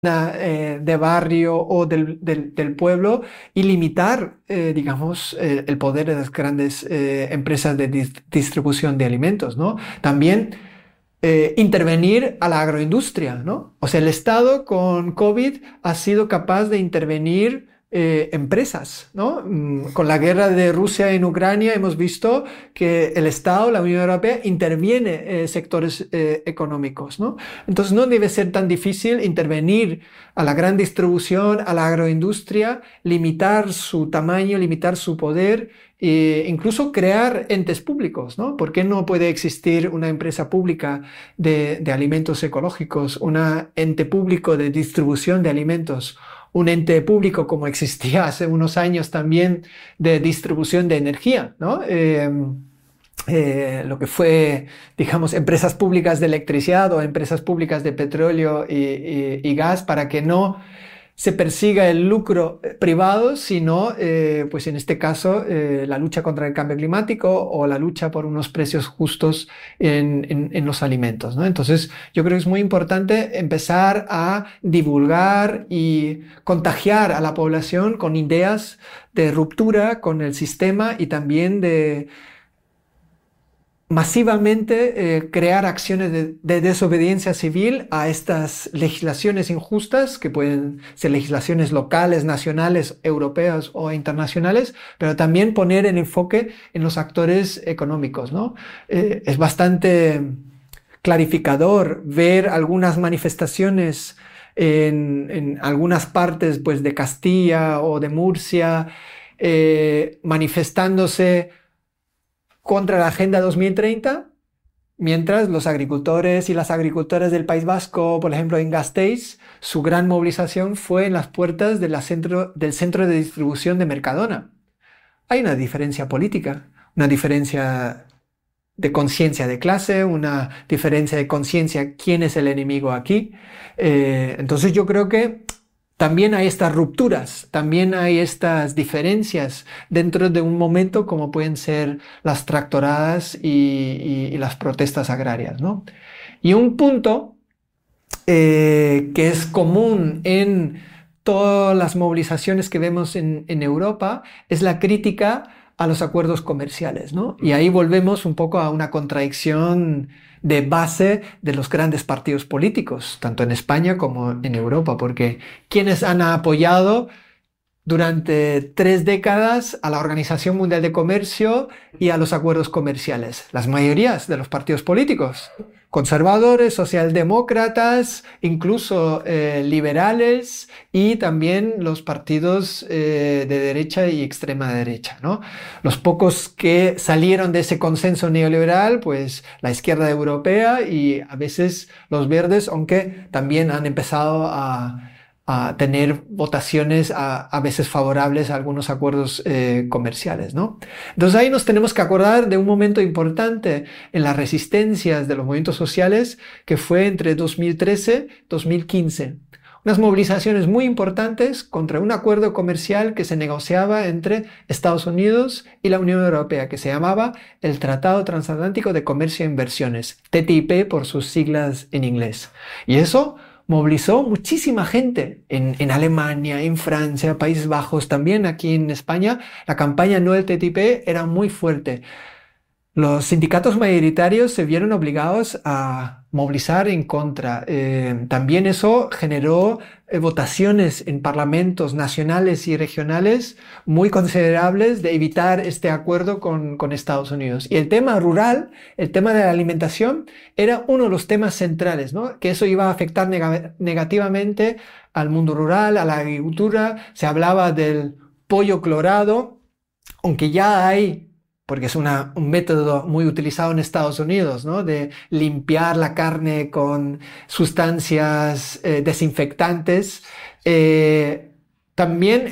de barrio o del pueblo y limitar, digamos, el poder de las grandes empresas de distribución de alimentos, ¿no? También intervenir a la agroindustria, ¿no? O sea, el Estado con COVID ha sido capaz de intervenir empresas, ¿no? Con la guerra de Rusia en Ucrania hemos visto que el Estado, la Unión Europea, interviene sectores económicos, ¿no? Entonces no debe ser tan difícil intervenir a la gran distribución, a la agroindustria, limitar su tamaño, limitar su poder e incluso crear entes públicos, ¿no? ¿Por qué no puede existir una empresa pública de alimentos ecológicos, un ente público de distribución de alimentos, un ente público como existía hace unos años también de distribución de energía, ¿no? Lo que fue, digamos, empresas públicas de electricidad o empresas públicas de petróleo y gas para que no se persiga el lucro privado, sino, pues en este caso, la lucha contra el cambio climático o la lucha por unos precios justos en los alimentos, ¿no? Entonces, yo creo que es muy importante empezar a divulgar y contagiar a la población con ideas de ruptura con el sistema y también de masivamente crear acciones de desobediencia civil a estas legislaciones injustas, que pueden ser legislaciones locales, nacionales, europeas o internacionales, pero también poner el enfoque en los actores económicos, ¿no? Es bastante clarificador ver algunas manifestaciones en algunas partes, pues, de Castilla o de Murcia, manifestándose contra la Agenda 2030, mientras los agricultores y las agricultoras del País Vasco, por ejemplo en Gasteiz, su gran movilización fue en las puertas del centro de distribución de Mercadona. Hay una diferencia política, una diferencia de conciencia de clase, una diferencia de conciencia quién es el enemigo aquí. Entonces yo creo que también hay estas rupturas, también hay estas diferencias dentro de un momento como pueden ser las tractoradas y las protestas agrarias, ¿no? Y un punto que es común en todas las movilizaciones que vemos en Europa es la crítica a los acuerdos comerciales, ¿no? Y ahí volvemos un poco a una contradicción de base de los grandes partidos políticos, tanto en España como en Europa, porque quienes han apoyado durante 3 décadas a la Organización Mundial de Comercio y a los acuerdos comerciales, las mayorías de los partidos políticos, conservadores, socialdemócratas, incluso liberales y también los partidos de derecha y extrema derecha, ¿no? Los pocos que salieron de ese consenso neoliberal, pues la izquierda europea y a veces los verdes, aunque también han empezado a tener votaciones a veces favorables a algunos acuerdos comerciales, ¿no? Entonces ahí nos tenemos que acordar de un momento importante en las resistencias de los movimientos sociales que fue entre 2013 y 2015. Unas movilizaciones muy importantes contra un acuerdo comercial que se negociaba entre Estados Unidos y la Unión Europea, que se llamaba el Tratado Transatlántico de Comercio e Inversiones, TTIP por sus siglas en inglés. Y eso movilizó muchísima gente en Alemania, en Francia, Países Bajos, también aquí en España. La campaña no del TTIP era muy fuerte. Los sindicatos mayoritarios se vieron obligados a movilizar en contra. También eso generó votaciones en parlamentos nacionales y regionales muy considerables de evitar este acuerdo con Estados Unidos. Y el tema rural, el tema de la alimentación, era uno de los temas centrales, ¿no? Que eso iba a afectar negativamente al mundo rural, a la agricultura. Se hablaba del pollo clorado, aunque ya hay, porque es un método muy utilizado en Estados Unidos, ¿no? De limpiar la carne con sustancias desinfectantes. También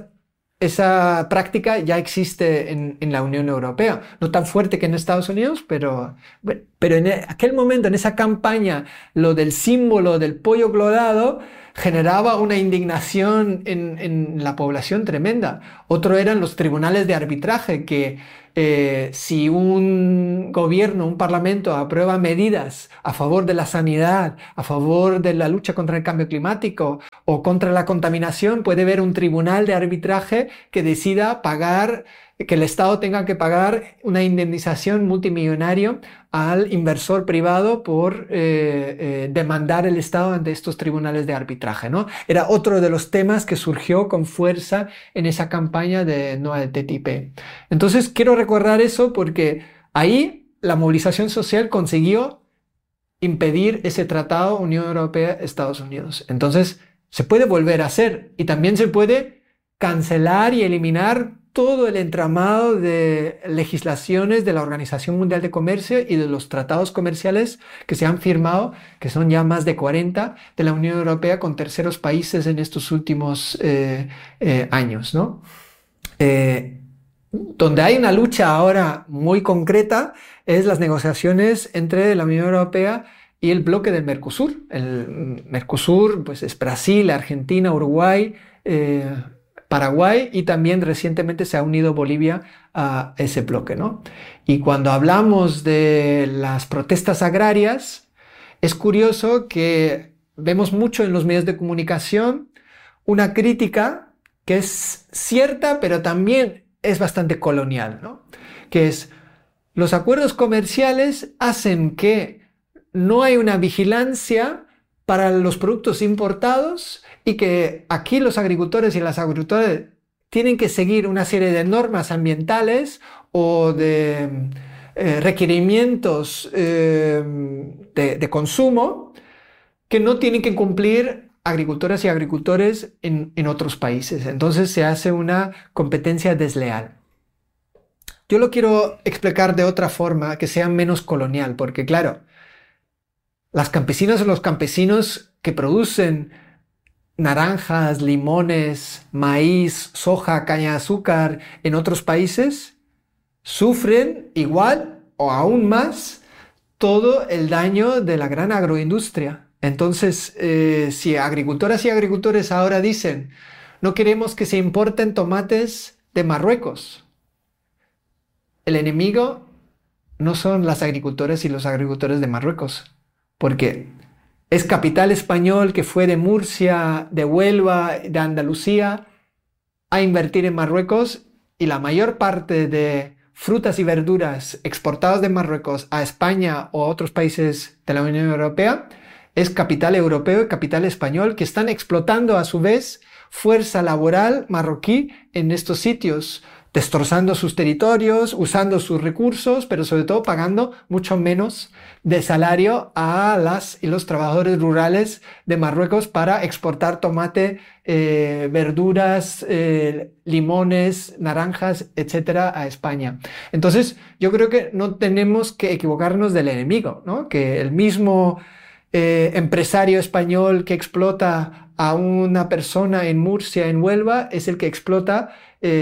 esa práctica ya existe en la Unión Europea. No tan fuerte que en Estados Unidos, pero en aquel momento, en esa campaña, lo del símbolo del pollo clorado generaba una indignación en la población tremenda. Otro eran los tribunales de arbitraje que Si un gobierno, un parlamento aprueba medidas a favor de la sanidad, a favor de la lucha contra el cambio climático o contra la contaminación, puede haber un tribunal de arbitraje que decida pagar, que el Estado tenga que pagar una indemnización multimillonaria al inversor privado por demandar el Estado ante estos tribunales de arbitraje, ¿no? Era otro de los temas que surgió con fuerza en esa campaña de no al TTIP. Entonces quiero recordar eso porque ahí la movilización social consiguió impedir ese tratado Unión Europea-Estados Unidos. Entonces se puede volver a hacer y también se puede cancelar y eliminar todo el entramado de legislaciones de la Organización Mundial de Comercio y de los tratados comerciales que se han firmado, que son ya más de 40, de la Unión Europea con terceros países en estos últimos años, ¿no? Donde hay una lucha ahora muy concreta es las negociaciones entre la Unión Europea y el bloque del Mercosur. El Mercosur pues, es Brasil, Argentina, Uruguay, Paraguay y también recientemente se ha unido Bolivia a ese bloque, ¿no? Y cuando hablamos de las protestas agrarias, es curioso que vemos mucho en los medios de comunicación una crítica que es cierta, pero también es bastante colonial, ¿no? Que es, los acuerdos comerciales hacen que no hay una vigilancia para los productos importados y que aquí los agricultores y las agricultoras tienen que seguir una serie de normas ambientales o de requerimientos de consumo que no tienen que cumplir agricultoras y agricultores en otros países. Entonces se hace una competencia desleal. Yo lo quiero explicar de otra forma que sea menos colonial, porque claro, las campesinas o los campesinos que producen naranjas, limones, maíz, soja, caña de azúcar en otros países sufren igual o aún más todo el daño de la gran agroindustria. Entonces, si agricultoras y agricultores ahora dicen no queremos que se importen tomates de Marruecos, el enemigo no son las agricultoras y los agricultores de Marruecos, porque es capital español que fue de Murcia, de Huelva, de Andalucía, a invertir en Marruecos y la mayor parte de frutas y verduras exportadas de Marruecos a España o a otros países de la Unión Europea es capital europeo y capital español que están explotando a su vez fuerza laboral marroquí en estos sitios, destrozando sus territorios, usando sus recursos, pero sobre todo pagando mucho menos de salario a las y los trabajadores rurales de Marruecos para exportar tomate, verduras, limones, naranjas, etcétera, a España. Entonces, yo creo que no tenemos que equivocarnos del enemigo, ¿no? Que el mismo empresario español que explota a una persona en Murcia, en Huelva, es el que explota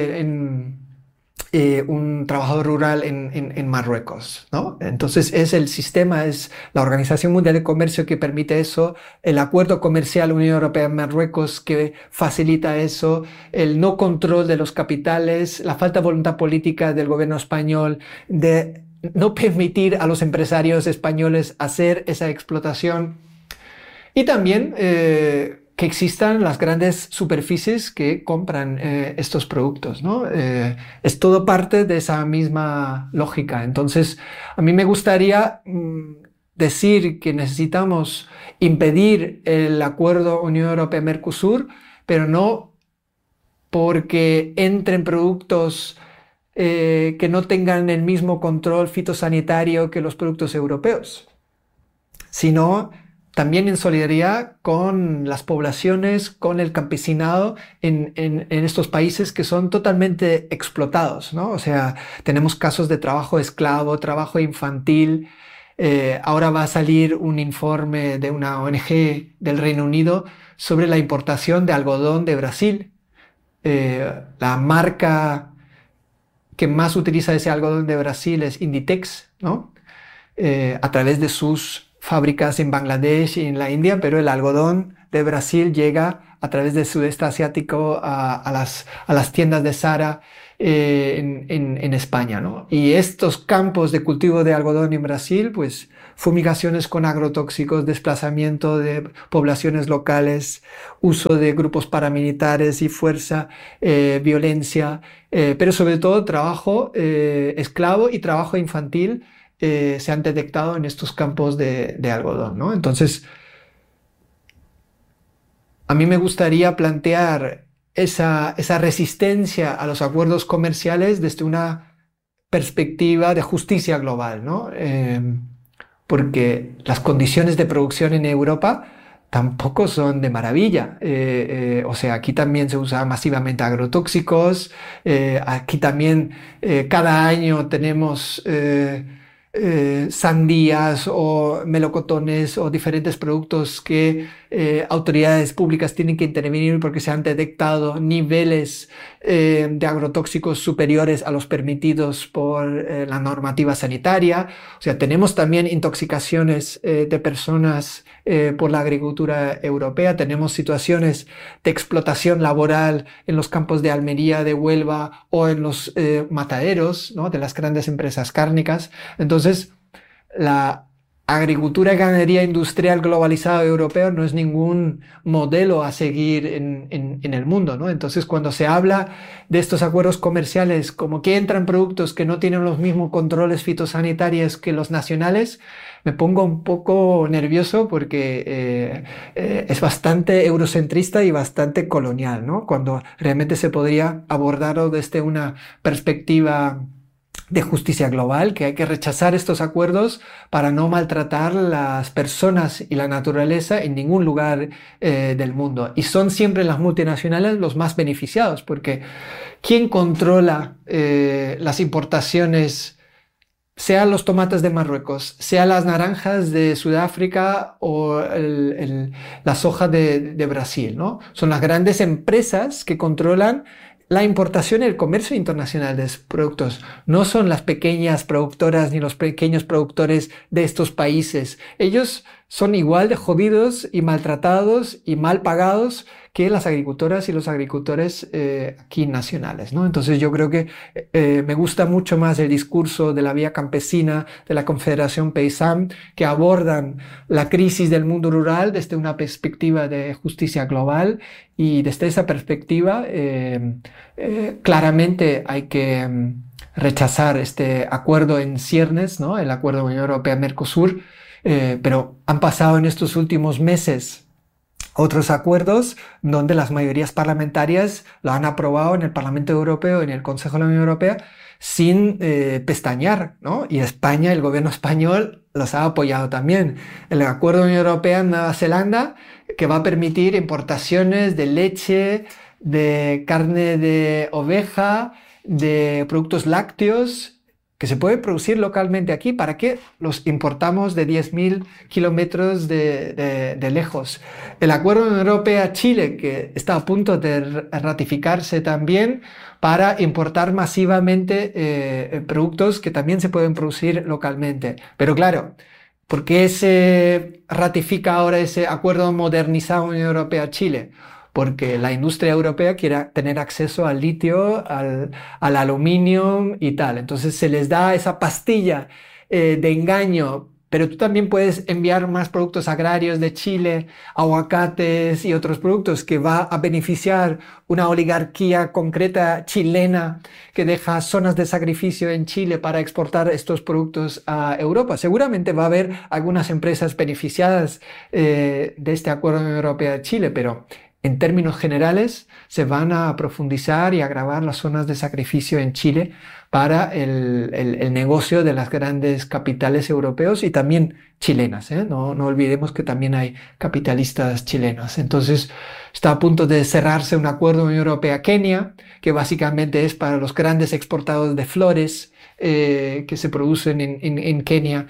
un trabajador rural en Marruecos, ¿no? Entonces es el sistema, es la Organización Mundial de Comercio que permite eso, el acuerdo comercial Unión Europea-Marruecos que facilita eso, el no control de los capitales, la falta de voluntad política del gobierno español de no permitir a los empresarios españoles hacer esa explotación y también que existan las grandes superficies que compran estos productos, ¿no? Es todo parte de esa misma lógica. Entonces, a mí me gustaría decir que necesitamos impedir el acuerdo Unión Europea-Mercosur, pero no porque entren productos que no tengan el mismo control fitosanitario que los productos europeos, sino también en solidaridad con las poblaciones, con el campesinado en estos países que son totalmente explotados, ¿no? O sea, tenemos casos de trabajo esclavo, trabajo infantil. Ahora va a salir un informe de una ONG del Reino Unido sobre la importación de algodón de Brasil. La marca que más utiliza ese algodón de Brasil es Inditex, ¿no? A través de sus fábricas en Bangladesh y en la India, pero el algodón de Brasil llega a través del sudeste asiático a las tiendas de Zara en España, ¿no? Y estos campos de cultivo de algodón en Brasil, pues fumigaciones con agrotóxicos, desplazamiento de poblaciones locales, uso de grupos paramilitares y fuerza, violencia, pero sobre todo trabajo esclavo y trabajo infantil se han detectado en estos campos de algodón, ¿no? Entonces, a mí me gustaría plantear esa resistencia a los acuerdos comerciales desde una perspectiva de justicia global, ¿no? Porque las condiciones de producción en Europa tampoco son de maravilla. O sea, aquí también se usan masivamente agrotóxicos, aquí también cada año tenemos sandías o melocotones o diferentes productos que autoridades públicas tienen que intervenir porque se han detectado niveles de agrotóxicos superiores a los permitidos por la normativa sanitaria. O sea, tenemos también intoxicaciones de personas por la agricultura europea, tenemos situaciones de explotación laboral en los campos de Almería, de Huelva o en los mataderos, ¿no?, de las grandes empresas cárnicas. Entonces, la agricultura y ganadería industrial globalizada europea no es ningún modelo a seguir en el mundo, ¿no? Entonces, cuando se habla de estos acuerdos comerciales, como que entran productos que no tienen los mismos controles fitosanitarios que los nacionales, me pongo un poco nervioso porque es bastante eurocentrista y bastante colonial, ¿no? Cuando realmente se podría abordarlo desde una perspectiva de justicia global, que hay que rechazar estos acuerdos para no maltratar las personas y la naturaleza en ningún lugar del mundo. Y son siempre las multinacionales los más beneficiados, porque ¿quién controla las importaciones? Sean los tomates de Marruecos, sean las naranjas de Sudáfrica o la soja de Brasil, ¿no? Son las grandes empresas que controlan la importación y el comercio internacional de productos. No son las pequeñas productoras ni los pequeños productores de estos países. Ellos son igual de jodidos y maltratados y mal pagados que las agricultoras y los agricultores aquí nacionales, ¿no? Entonces yo creo que me gusta mucho más el discurso de la Vía Campesina, de la Confederación Paysanne, que abordan la crisis del mundo rural desde una perspectiva de justicia global, y desde esa perspectiva claramente hay que rechazar este acuerdo en ciernes, ¿no?, el acuerdo Unión Europea-Mercosur, pero han pasado en estos últimos meses otros acuerdos donde las mayorías parlamentarias lo han aprobado en el Parlamento Europeo, en el Consejo de la Unión Europea, sin pestañear, ¿no? Y España, el gobierno español, los ha apoyado también. El acuerdo de la Unión Europea en Nueva Zelanda, que va a permitir importaciones de leche, de carne de oveja, de productos lácteos, que se puede producir localmente aquí. ¿Para qué los importamos de 10.000 kilómetros de lejos? El acuerdo de la Unión Europea-Chile, que está a punto de ratificarse también, para importar masivamente productos que también se pueden producir localmente. Pero claro, ¿por qué se ratifica ahora ese acuerdo modernizado Unión Europea-Chile? Porque la industria europea quiere tener acceso al litio, al aluminio y tal. Entonces se les da esa pastilla de engaño, pero tú también puedes enviar más productos agrarios de Chile, aguacates y otros productos, que va a beneficiar una oligarquía concreta chilena que deja zonas de sacrificio en Chile para exportar estos productos a Europa. Seguramente va a haber algunas empresas beneficiadas de este acuerdo de la Unión Europea-Chile, pero en términos generales se van a profundizar y agravar las zonas de sacrificio en Chile para el negocio de las grandes capitales europeos y también chilenas, ¿eh? No olvidemos que también hay capitalistas chilenos. Entonces está a punto de cerrarse un acuerdo Unión Europea-Kenia, que básicamente es para los grandes exportadores de flores que se producen en Kenia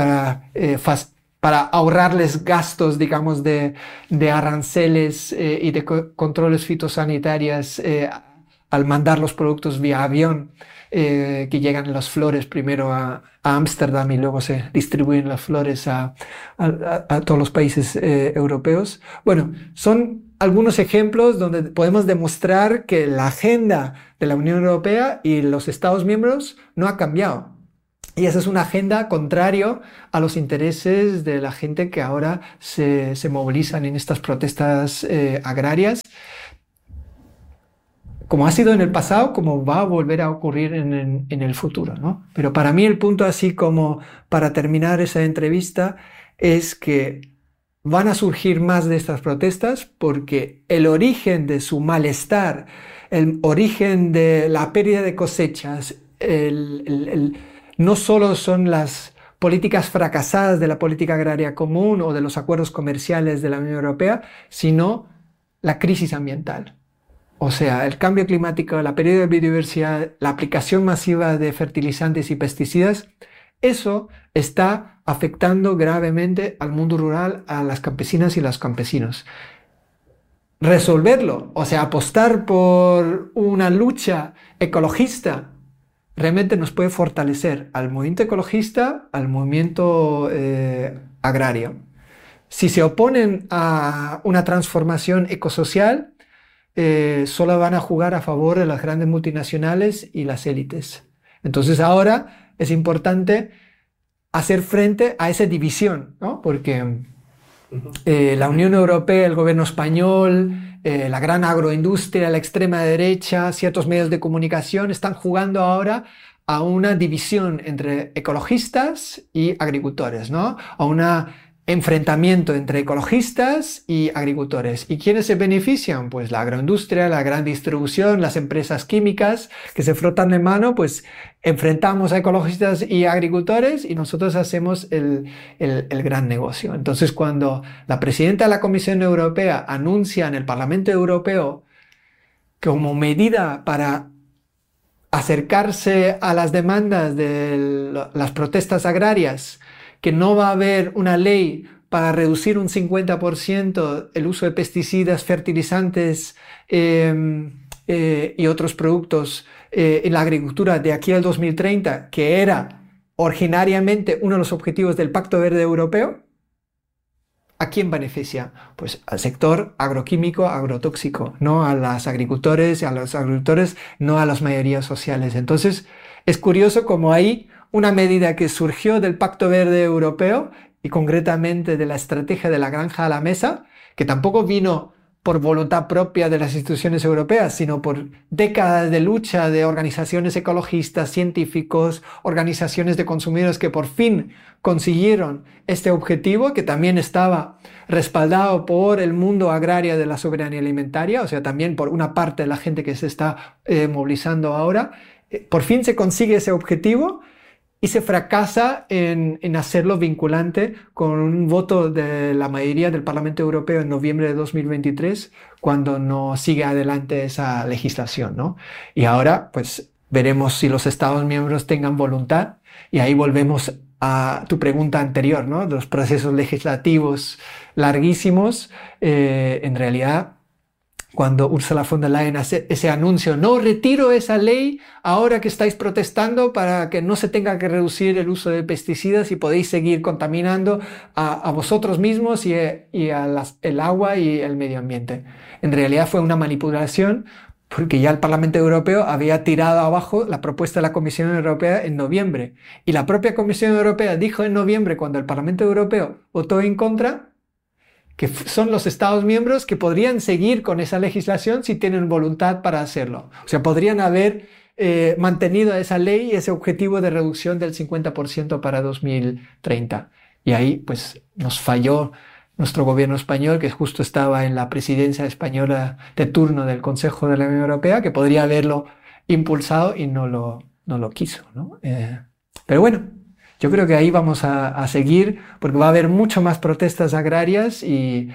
para ahorrarles gastos, digamos, de aranceles y de controles fitosanitarios al mandar los productos vía avión, que llegan las flores primero a Ámsterdam y luego se distribuyen las flores a todos los países europeos. Bueno, son algunos ejemplos donde podemos demostrar que la agenda de la Unión Europea y los Estados miembros no ha cambiado. Y esa es una agenda contraria a los intereses de la gente que ahora se movilizan en estas protestas agrarias, como ha sido en el pasado, como va a volver a ocurrir en el futuro, ¿no? Pero para mí el punto, así como para terminar esa entrevista, es que van a surgir más de estas protestas porque el origen de su malestar, el origen de la pérdida de cosechas, no solo son las políticas fracasadas de la política agraria común o de los acuerdos comerciales de la Unión Europea, sino la crisis ambiental. O sea, el cambio climático, la pérdida de biodiversidad, la aplicación masiva de fertilizantes y pesticidas, eso está afectando gravemente al mundo rural, a las campesinas y los campesinos. Resolverlo, o sea, apostar por una lucha ecologista, realmente nos puede fortalecer al movimiento ecologista, al movimiento agrario. Si se oponen a una transformación ecosocial, solo van a jugar a favor de las grandes multinacionales y las élites. Entonces ahora es importante hacer frente a esa división, ¿no? Porque la Unión Europea, el gobierno español, la gran agroindustria, la extrema derecha, ciertos medios de comunicación están jugando ahora a una división entre ecologistas y agricultores, ¿no? A un enfrentamiento entre ecologistas y agricultores. ¿Y quiénes se benefician? Pues la agroindustria, la gran distribución, las empresas químicas que se frotan de mano, pues enfrentamos a ecologistas y agricultores y nosotros hacemos el gran negocio. Entonces, cuando la presidenta de la Comisión Europea anuncia en el Parlamento Europeo como medida para acercarse a las demandas de las protestas agrarias, que no va a haber una ley para reducir un 50% el uso de pesticidas, fertilizantes y otros productos en la agricultura de aquí al 2030, que era originariamente uno de los objetivos del Pacto Verde Europeo, ¿a quién beneficia? Pues al sector agroquímico, agrotóxico, no a los agricultores, no a las mayorías sociales. Entonces, es curioso cómo hay una medida que surgió del Pacto Verde Europeo y concretamente de la estrategia de la granja a la mesa, que tampoco vino por voluntad propia de las instituciones europeas, sino por décadas de lucha de organizaciones ecologistas, científicos, organizaciones de consumidores que por fin consiguieron este objetivo, que también estaba respaldado por el mundo agrario de la soberanía alimentaria, o sea, también por una parte de la gente que se está movilizando ahora. Por fin se consigue ese objetivo y se fracasa en hacerlo vinculante con un voto de la mayoría del Parlamento Europeo en noviembre de 2023, cuando no sigue adelante esa legislación, ¿no? Y ahora, pues, veremos si los Estados miembros tengan voluntad, y ahí volvemos a tu pregunta anterior, ¿no? De los procesos legislativos larguísimos. En realidad, cuando Ursula von der Leyen hace ese anuncio, no retiro esa ley ahora que estáis protestando para que no se tenga que reducir el uso de pesticidas y podéis seguir contaminando a vosotros mismos y el agua y el medio ambiente. En realidad fue una manipulación, porque ya el Parlamento Europeo había tirado abajo la propuesta de la Comisión Europea en noviembre. Y la propia Comisión Europea dijo en noviembre, cuando el Parlamento Europeo votó en contra, que son los Estados miembros que podrían seguir con esa legislación si tienen voluntad para hacerlo. O sea, podrían haber mantenido esa ley y ese objetivo de reducción del 50% para 2030. Y ahí, pues, nos falló nuestro gobierno español, que justo estaba en la presidencia española de turno del Consejo de la Unión Europea, que podría haberlo impulsado y no lo quiso, ¿no? Pero bueno, yo creo que ahí vamos a seguir, porque va a haber mucho más protestas agrarias y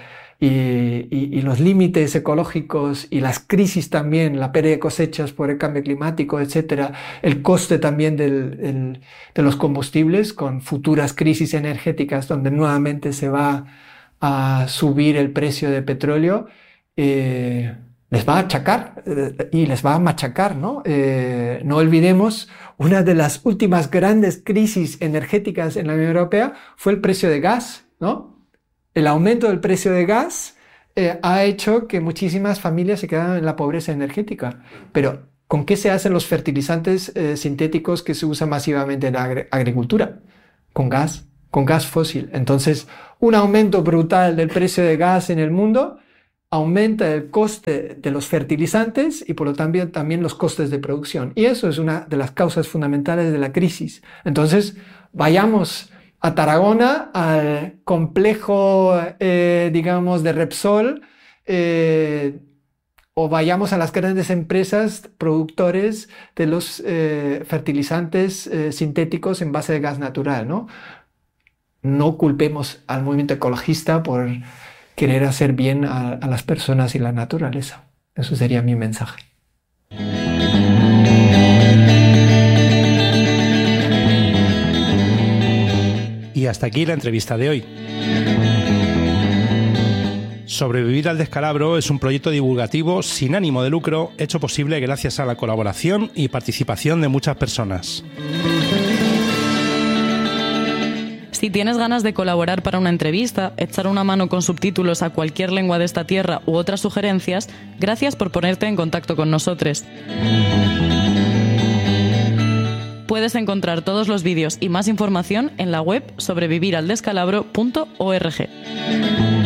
los límites ecológicos y las crisis también, la pérdida de cosechas por el cambio climático, etcétera, el coste también de los combustibles con futuras crisis energéticas donde nuevamente se va a subir el precio de petróleo. les va a achacar y les va a machacar, ¿no? No olvidemos, una de las últimas grandes crisis energéticas en la Unión Europea fue el precio de gas, ¿no? El aumento del precio de gas ha hecho que muchísimas familias se quedan en la pobreza energética. Pero, ¿con qué se hacen los fertilizantes sintéticos que se usan masivamente en la agricultura? Con gas fósil. Entonces, un aumento brutal del precio de gas en el mundo aumenta el coste de los fertilizantes y por lo tanto también los costes de producción. Y eso es una de las causas fundamentales de la crisis. Entonces, vayamos a Tarragona, al complejo, digamos, de Repsol, o vayamos a las grandes empresas productores de los fertilizantes sintéticos en base de gas natural, ¿no? No culpemos al movimiento ecologista por querer hacer bien a las personas y la naturaleza. Eso sería mi mensaje. Y hasta aquí la entrevista de hoy. Sobrevivir al descalabro es un proyecto divulgativo sin ánimo de lucro, hecho posible gracias a la colaboración y participación de muchas personas. Si tienes ganas de colaborar para una entrevista, echar una mano con subtítulos a cualquier lengua de esta tierra u otras sugerencias, gracias por ponerte en contacto con nosotros. Puedes encontrar todos los vídeos y más información en la web sobreviviraldescalabro.org.